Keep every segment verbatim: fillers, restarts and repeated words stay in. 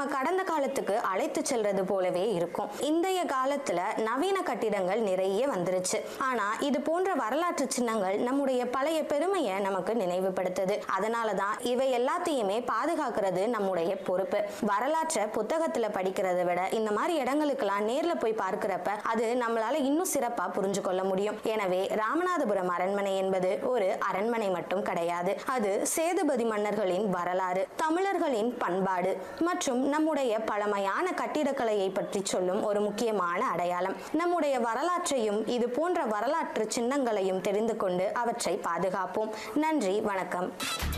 கடந்த காலத்துக்கு அழைத்து செல்றது போலவே இருக்கும். இன்றைய காலத்துல நவீன கட்டிடங்கள் நிறைய வந்துருச்சு. ஆனா இது போன்ற வரலாற்று சின்னங்கள் நம்முடைய பழைய பெருமையை நமக்கு நினைவுபடுத்துது. அதனாலதான் இவை எல்லாத்தையுமே பாதுகாக்கிறது நம்முடைய பொறுப்பு. வரலாற்றை புத்தகத்துல படிக்கிறத விட இந்த மாதிரி இடங்களுக்கெல்லாம் நேர்ல போய் பார்க்கிறப்ப அது நம்மளால இன்னும் சிறப்பா புரிஞ்சு கொள்ள முடியும். எனவே ராமநாதபுரம் அரண்மனை என்பது ஒரு அரண்மனை மட்டும் கிடையாது. அது சேதுபதி மன்னர்களின் வரலாறு, தமிழர்களின் பண்பாடு மற்றும் நம்முடைய பழமையான கட்டிடக்கலையை பற்றி சொல்லும் ஒரு முக்கியமான அடையாளம். நம்முடைய வரலாற்றையும் இது போன்ற வரலாற்று சின்னங்களையும் தெரிந்து கொண்டு அவற்றை பாதுகாப்போம். நன்றி, வணக்கம்.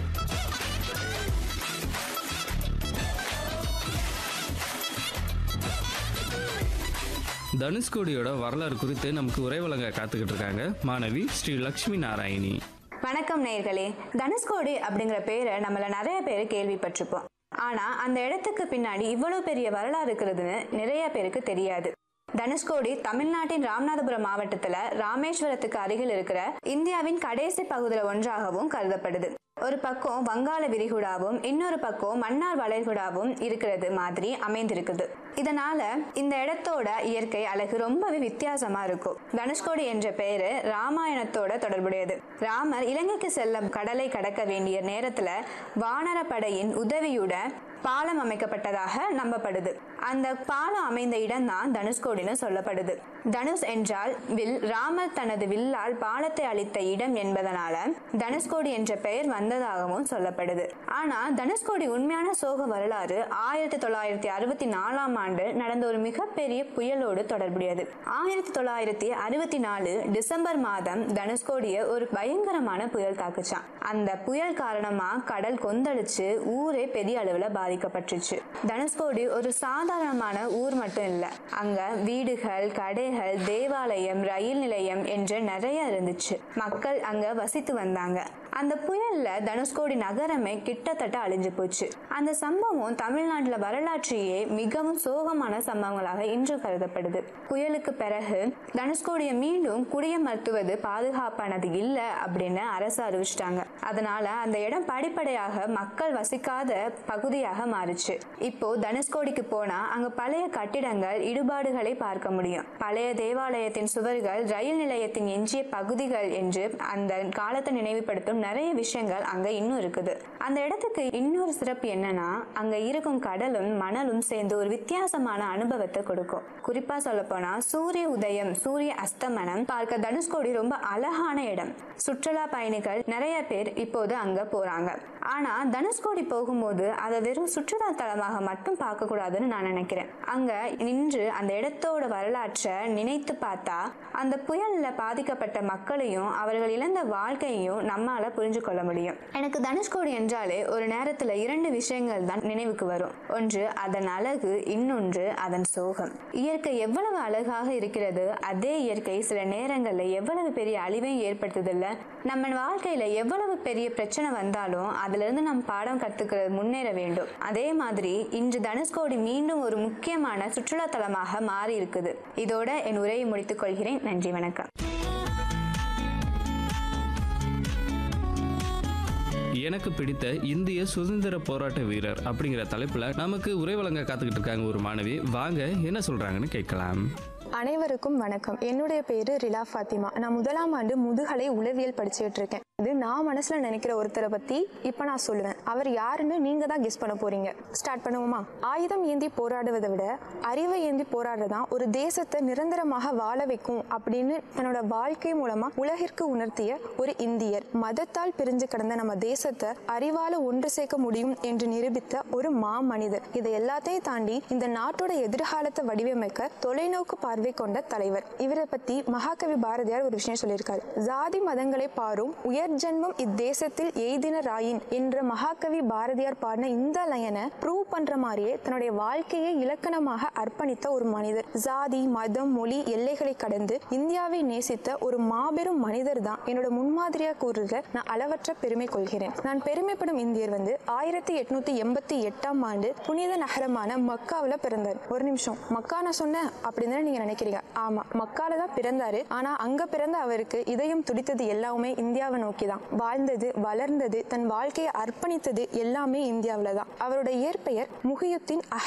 தனுஷ்கோடியோட வரலாறு குறித்து நமக்கு உரை வழங்க காத்துக்கிட்டு இருக்காங்க மாணவி ஸ்ரீ லட்சுமி நாராயணி. வணக்கம் நேயர்களே. தனுஷ்கோடி அப்படிங்கிற பேரை நம்மள நிறைய பேர் கேள்விப்பட்டிருப்போம். ஆனா அந்த இடத்துக்கு பின்னாடி இவ்வளவு பெரிய வரலாறு இருக்கிறதுன்னு நிறைய பேருக்கு தெரியாது. தனுஷ்கோடி தமிழ்நாட்டின் ராமநாதபுரம் மாவட்டத்துல ராமேஸ்வரத்துக்கு அருகில் இருக்கிற இந்தியாவின் கடைசி பகுதியில ஒன்றாகவும் கருதப்படுது. ஒரு பக்கம் வங்காள விரிகுடாவும் இன்னொரு பக்கம் மன்னார் வளைகுடாவும் இருக்கிறது மாதிரி அமைந்திருக்குது. இதனால இந்த இடத்தோட இயற்கை அழகு ரொம்பவே வித்தியாசமா இருக்கும். தனுஷ்கோடி என்ற பெயரு ராமாயணத்தோட தொடர்புடையது. ராமர் இலங்கைக்கு செல்ல கடலை கடக்க வேண்டிய நேரத்துல வானரப்படையின் உதவியுட பாலம் அமைக்கப்பட்டதாக நம்பப்படுது. அந்த பாலம் அமைந்த இடம் தான் தனுஷ்கோடின்னு சொல்லப்படுது. தனுஷ் என்றால் வில். ராமர் தனது வில்லால் பாலத்தை அளித்த இடம் என்பதனால தனுஷ்கோடி என்ற பெயர் வந்ததாகவும் சொல்லப்படுது. ஆனா தனுஷ்கோடி உண்மையான சோக வரலாறு ஆயிரத்தி தொள்ளாயிரத்தி அறுபத்தி நாலாம் ஆண்டு நடந்த ஒரு மிகப்பெரிய புயலோடு தொடர்புடையது. ஆயிரத்தி தொள்ளாயிரத்தி அறுபத்தி நாலு டிசம்பர் மாதம் தனுஷ்கோடிய ஒரு பயங்கரமான புயல் தாக்குச்சான். அந்த புயல் காரணமா கடல் கொந்தளிச்சு ஊரே பெரிய அளவுல பாதிக்கப்பட்டுச்சு. தனுஷ்கோடி ஒரு சாதாரணமான ஊர் மட்டும் இல்ல. அங்க வீடுகள், கடைகள், தேவாலயம், ரயில் நிலையம் என்று நிறைய இருந்துச்சு. மக்கள் அங்க வசித்து வந்தாங்க. அந்த புயல்ல தனுஷ்கோடி நகரமே கிட்டத்தட்ட அழிஞ்சு போச்சு. அந்த சம்பவம் தமிழ்நாட்டுல வரலாற்றையே மிகவும் சோகமான சம்பவங்களாக இன்று கருதப்படுது. புயலுக்கு பிறகு தனுஷ்கோடியை மீண்டும் குடியமர்த்துவது பாதுகாப்பானது இல்ல அப்படின்னு அரசு அறிவிச்சிட்டாங்க. அதனால அந்த இடம் படிப்படியாக மக்கள் வசிக்காத பகுதியாக மாறுச்சு. இப்போ தனுஷ்கோடிக்கு போனா அங்க பழைய கட்டிடங்கள், இடுபாடுகளை பார்க்க முடியும். பழைய தேவாலயத்தின் சுவர்கள், ரயில் நிலையத்தின் எஞ்சிய பகுதிகள் என்று அந்த காலத்தை நினைவுபடுத்தும் நிறைய விஷயங்கள் அங்க இன்னும் இருக்குது. அந்த இடத்துக்கு இன்னொரு சிறப்பு என்னன்னா, அங்க இருக்கும் கடலும் மணலும் சேர்ந்து ஒரு வித்தியாசமான அனுபவத்தை கொடுக்கும். குறிப்பா சொல்ல போனா சூரிய உதயம், சூரிய அஸ்தமனம் பார்க்க தனுஷ்கோடி ரொம்ப அழகான இடம். சுற்றுலா பயணிகள் நிறைய பேர் இப்போது அங்க போறாங்க. ஆனா தனுஷ்கோடி போகும்போது அதை வெறும் சுற்றுலா தலமாக மட்டும் பார்க்க கூடாதுன்னு நான் நினைக்கிறேன். அங்க நின்று அந்த இடத்தோட வரலாற்றை நினைத்து பார்த்தா அந்த புயல்ல பாதிக்கப்பட்ட மக்களையும் அவர்கள் இழந்த வாழ்க்கையையும் நம்மால புரிஞ்சு கொள்ள முடியும். எனக்கு தனுஷ்கோடி என்றாலே ஒரு நேரத்துல இரண்டு விஷயங்கள் தான் நினைவுக்கு வரும். ஒன்று அதன் அழகு, இன்னொன்று அதன் சோகம். இயற்கை எவ்வளவு அழகாக இருக்கிறது, அதே இயற்கை சில நேரங்கள்ல எவ்வளவு பெரிய அழிவையும் ஏற்படுத்துதில்ல. நம்ம வாழ்க்கையில எவ்வளவு பெரிய பிரச்சனை வந்தாலும் அதுல இருந்து நம் பாடம் கத்துக்கிறது முன்னேற வேண்டும். அதே மாதிரி இன்று தனுஷ்கோடி மீண்டும் ஒரு முக்கியமான சுற்றுலா தலமாக மாறி இருக்குது. இதோட என் உரையை முடித்துக் கொள்கிறேன். நன்றி, வணக்கம். எனக்கு பிடித்த இந்திய சுதந்திர போராட்ட வீரர் அப்படிங்கிற தலைப்புல நமக்கு உரை வழங்க காத்துக்கிட்டு இருக்காங்க ஒரு மாணவி. வாங்க என்ன சொல்றாங்கன்னு கேட்கலாம். அனைவருக்கும் வணக்கம். என்னுடைய பேரு ரிலா ஃபாத்திமா. நான் முதலாம் ஆண்டு முதுகலை உளவியல் படிச்சுட்டு இருக்கேன். இது நான் மனசுல நினைக்கிற ஒருத்தரை பத்தி இப்ப நான் சொல்லுவேன். அவர் யாருன்னு நீங்க தான் கெஸ் பண்ண போறீங்க. ஸ்டார்ட் பண்ணுவோமா? ஆயுதம் ஏந்தி போராடுவதை விட அறிவை ஏந்தி போராடுறதான் ஒரு தேசத்தை நிரந்தரமாக வாழ வைக்கும் அப்படின்னு தன்னோட வாழ்க்கை மூலமா உலகிற்கு உணர்த்திய ஒரு இந்தியர். மதத்தால் பிரிஞ்சு கிடந்த நம்ம தேசத்தை அறிவால ஒன்று சேர்க்க முடியும் என்று நிரூபித்த ஒரு மா மனிதர். இதை எல்லாத்தையும் தாண்டி இந்த நாட்டோட எதிர்காலத்தை வடிவமைக்க தொலைநோக்கு பார்வை கொண்ட தலைவர். இவரை பத்தி மகாகவி பாரதியார் ஒரு விஷயம் சொல்லியிருக்காரு. ஜாதி மதங்களை பாரும் உயர் ஜென்மம் இத்தேசத்தில் எய்தின ராயின் என்ற மகாகவி பாரதியார் பாடின இந்த லைனை ப்ரூவ் பண்ற மாதிரியே தன்னுடைய வாழ்க்கையை இலக்கணமாக அர்ப்பணித்த ஒரு மனிதர். ஜாதி, மதம், மொழி எல்லைகளை கடந்து இந்தியாவை நேசித்த ஒரு மாபெரும் மனிதர் தான் என்னோட முன்மாதிரியா கூறுற நான் அளவற்ற பெருமை கொள்கிறேன். நான் பெருமைப்படும் இந்தியர் வந்து ஆயிரத்தி எட்நூத்தி எண்பத்தி எட்டாம் ஆண்டு புனித நகரமான மக்காவில பிறந்தார். ஒரு நிமிஷம், மக்கா நான் சொன்னேன் அப்படின்னு நீங்க நினைக்கிறீங்க. ஆமா, மக்கால தான் பிறந்தாரு. ஆனா அங்க பிறந்த அவருக்கு இதயம் துடித்தது எல்லாமே இந்தியாவை நோக்கி தான். வாழ்ந்தது, வளர்ந்தது, தன் வாழ்க்கையை அர்ப்பணித்தது எல்லாமே இந்தியாவில தான். அவருடைய இயற்பெயர் முஹியுத்தீன்